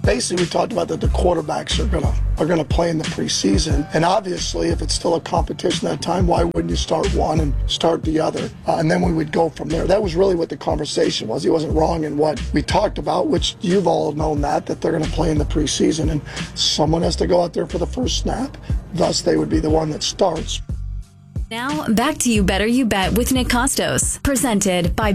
basically we talked about that the quarterbacks are gonna play in the preseason, and obviously if it's still a competition at that time, why wouldn't you start one and start the other, and then we would go from there. That was really what the conversation was. He wasn't wrong in what we talked about, which you've all known that they're gonna play in the preseason, and someone has to go out there for the first snap. Thus, they would be the one that starts. Now, back to You Better You Bet with Nick Costos, presented by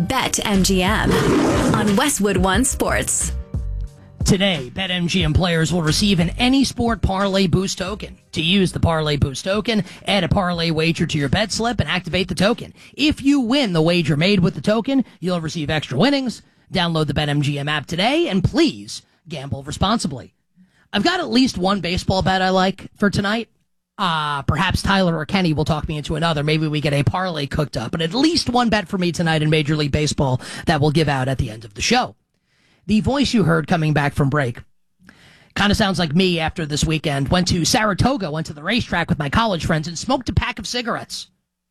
BetMGM on Westwood One Sports. Today, BetMGM players will receive an Any Sport Parlay Boost token. To use the Parlay Boost token, add a parlay wager to your bet slip and activate the token. If you win the wager made with the token, you'll receive extra winnings. Download the BetMGM app today, and please gamble responsibly. I've got at least one baseball bet I like for tonight. Perhaps Tyler or Kenny will talk me into another. Maybe we get a parlay cooked up. But at least one bet for me tonight in Major League Baseball that we'll give out at the end of the show. The voice you heard coming back from break kind of sounds like me after this weekend. Went to Saratoga, went to the racetrack with my college friends, and smoked a pack of cigarettes.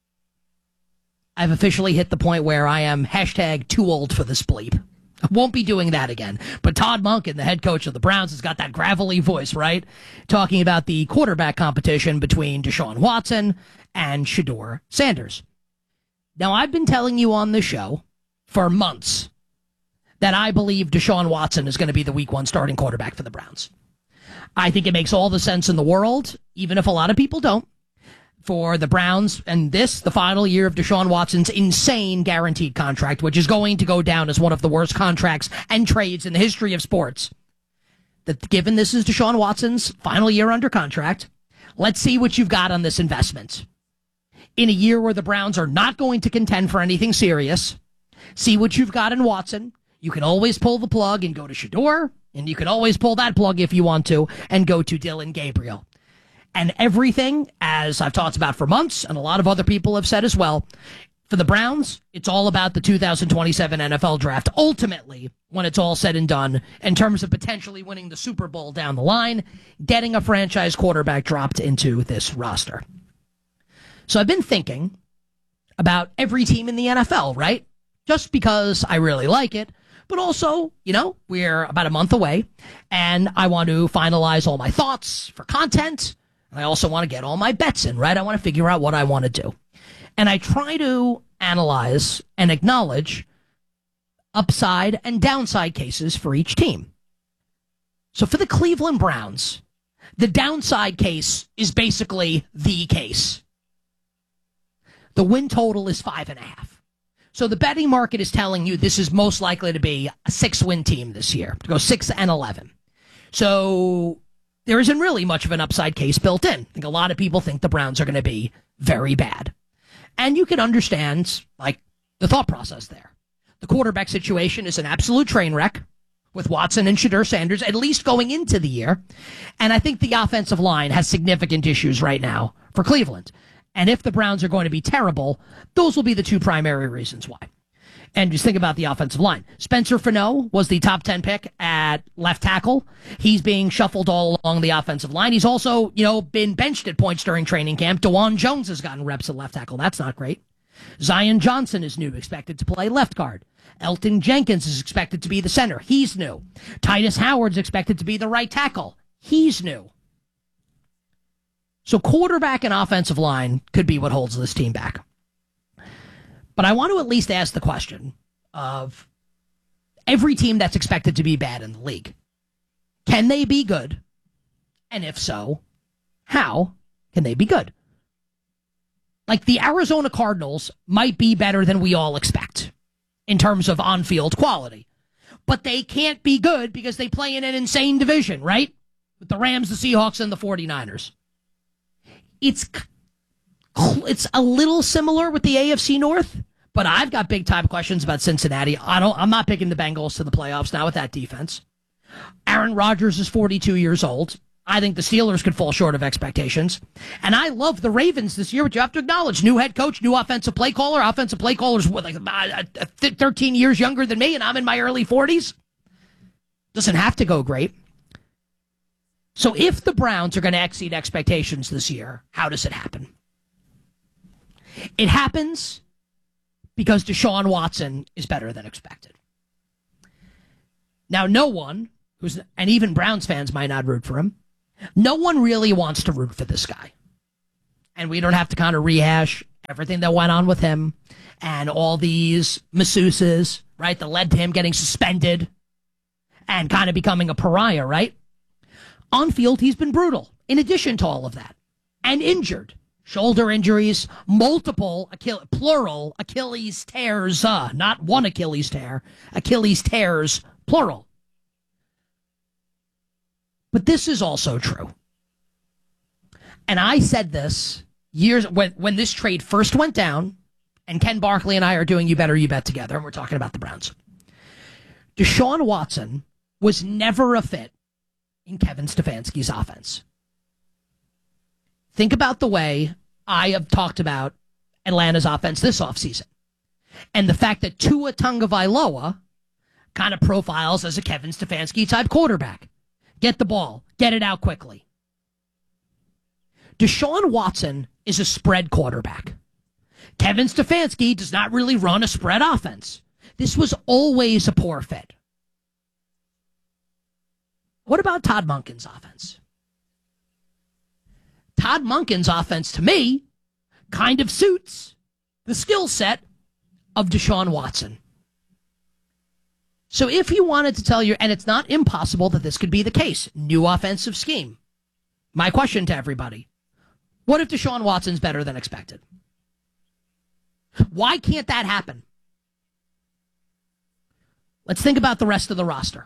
I've officially hit the point where I am #too old for this bleep. I won't be doing that again. But Todd Monken, the head coach of the Browns, has got that gravelly voice, right? Talking about the quarterback competition between Deshaun Watson and Shedeur Sanders. Now, I've been telling you on the show for months that I believe Deshaun Watson is going to be the week one starting quarterback for the Browns. I think it makes all the sense in the world, even if a lot of people don't, for the Browns, and the final year of Deshaun Watson's insane guaranteed contract, which is going to go down as one of the worst contracts and trades in the history of sports. That given this is Deshaun Watson's final year under contract, let's see what you've got on this investment. In a year where the Browns are not going to contend for anything serious, see what you've got in Watson. You can always pull the plug and go to Shedeur, and you can always pull that plug if you want to and go to Dylan Gabriel. And everything, as I've talked about for months, and a lot of other people have said as well, for the Browns, it's all about the 2027 NFL draft. Ultimately, when it's all said and done, in terms of potentially winning the Super Bowl down the line, getting a franchise quarterback dropped into this roster. So I've been thinking about every team in the NFL, right? Just because I really like it. But also, we're about a month away, and I want to finalize all my thoughts for content. And I also want to get all my bets in, right? I want to figure out what I want to do. And I try to analyze and acknowledge upside and downside cases for each team. So for the Cleveland Browns, the downside case is basically the case. The win total is 5.5. So the betting market is telling you this is most likely to be a 6-win team this year, to go 6-11. So there isn't really much of an upside case built in. I think a lot of people think the Browns are going to be very bad. And you can understand, the thought process there. The quarterback situation is an absolute train wreck with Watson and Shedeur Sanders, at least going into the year. And I think the offensive line has significant issues right now for Cleveland. And if the Browns are going to be terrible, those will be the two primary reasons why. And just think about the offensive line. Spencer Fano was the top 10 pick at left tackle. He's being shuffled all along the offensive line. He's also, been benched at points during training camp. DeJuan Jones has gotten reps at left tackle. That's not great. Zion Johnson is new, expected to play left guard. Elton Jenkins is expected to be the center. He's new. Titus Howard's expected to be the right tackle. He's new. So quarterback and offensive line could be what holds this team back. But I want to at least ask the question of every team that's expected to be bad in the league. Can they be good? And if so, how can they be good? Like the Arizona Cardinals might be better than we all expect in terms of on-field quality. But they can't be good because they play in an insane division, right? With the Rams, the Seahawks, and the 49ers. It's a little similar with the AFC North, but I've got big-time questions about Cincinnati. I'm not picking the Bengals to the playoffs now with that defense. Aaron Rodgers is 42 years old. I think the Steelers could fall short of expectations. And I love the Ravens this year, but you have to acknowledge, new head coach, new offensive play caller. Offensive play caller's 13 years younger than me, and I'm in my early 40s. Doesn't have to go great. So if the Browns are going to exceed expectations this year, how does it happen? It happens because Deshaun Watson is better than expected. Now, no one and even Browns fans might not root for him. No one really wants to root for this guy. And we don't have to kind of rehash everything that went on with him and all these masseuses, right, that led to him getting suspended and kind of becoming a pariah, right? On field, he's been brutal in addition to all of that and injured. Shoulder injuries, multiple, plural, Achilles tears, not one Achilles tear, Achilles tears, plural. But this is also true. And I said this years when this trade first went down, and Ken Barkley and I are doing You Better You Bet together, and we're talking about the Browns. Deshaun Watson was never a fit in Kevin Stefanski's offense. Think about the way I have talked about Atlanta's offense this offseason, and the fact that Tua Tagovailoa kind of profiles as a Kevin Stefanski type quarterback. Get the ball, get it out quickly. Deshaun Watson is a spread quarterback. Kevin Stefanski does not really run a spread offense. This was always a poor fit. What about Todd Monken's offense? Todd Monken's offense, to me, kind of suits the skill set of Deshaun Watson. So if you wanted to tell you, and it's not impossible that this could be the case, new offensive scheme. My question to everybody, what if Deshaun Watson's better than expected? Why can't that happen? Let's think about the rest of the roster.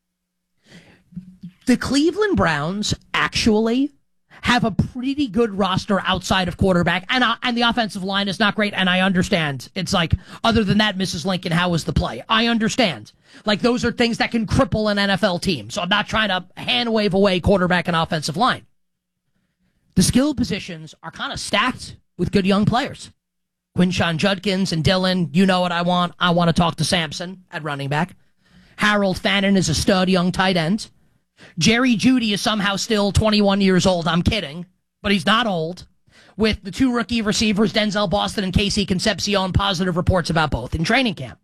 The Cleveland Browns actually have a pretty good roster outside of quarterback, and the offensive line is not great, and I understand. It's like, other than that, Mrs. Lincoln, how was the play? I understand. Like, those are things that can cripple an NFL team, so I'm not trying to hand wave away quarterback and offensive line. The skill positions are kind of stacked with good young players. Quinshon Judkins and Dillon, you know what I want. I want to talk to Sampson at running back. Harold Fannin is a stud young tight end. Jerry Jeudy is somehow still 21 years old. I'm kidding, but he's not old. With the two rookie receivers, Denzel Boston and Casey Concepcion, positive reports about both in training camp.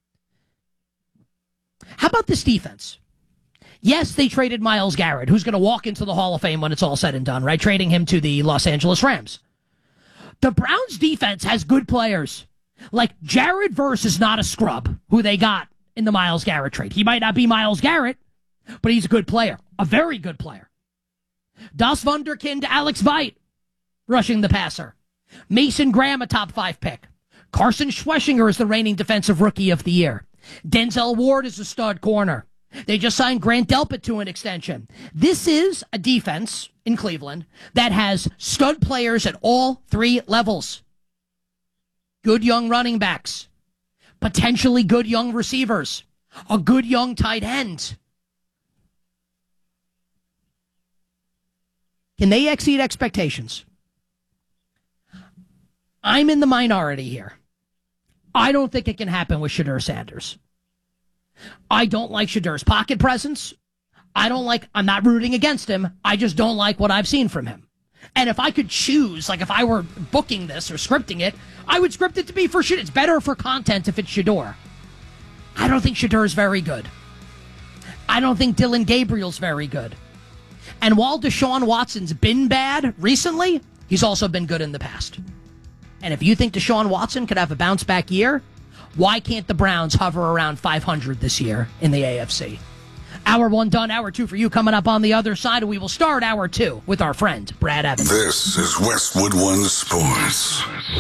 How about this defense? Yes, they traded Myles Garrett, who's going to walk into the Hall of Fame when it's all said and done, right? Trading him to the Los Angeles Rams. The Browns defense has good players. Like Jared Verse is not a scrub who they got in the Myles Garrett trade. He might not be Myles Garrett, but he's a good player, a very good player. Das Wunderkind, Alex Veit, rushing the passer. Mason Graham, a top 5 pick. Carson Schweschinger is the reigning defensive rookie of the year. Denzel Ward is a stud corner. They just signed Grant Delpit to an extension. This is a defense in Cleveland that has stud players at all 3 levels. Good young running backs. Potentially good young receivers. A good young tight end. Can they exceed expectations? I'm in the minority here. I don't think it can happen with Shedeur Sanders. I don't like Shedur's pocket presence. I'm not rooting against him. I just don't like what I've seen from him. And if I could choose, like if I were booking this or scripting it, I would script it to be for Shedeur. It's better for content if it's Shedeur. I don't think Shedeur is very good. I don't think Dylan Gabriel's very good. And while Deshaun Watson's been bad recently, he's also been good in the past. And if you think Deshaun Watson could have a bounce-back year, why can't the Browns hover around 500 this year in the AFC? Hour 1 done, hour 2 for you coming up on the other side. We will start hour 2 with our friend, Brad Evans. This is Westwood One Sports.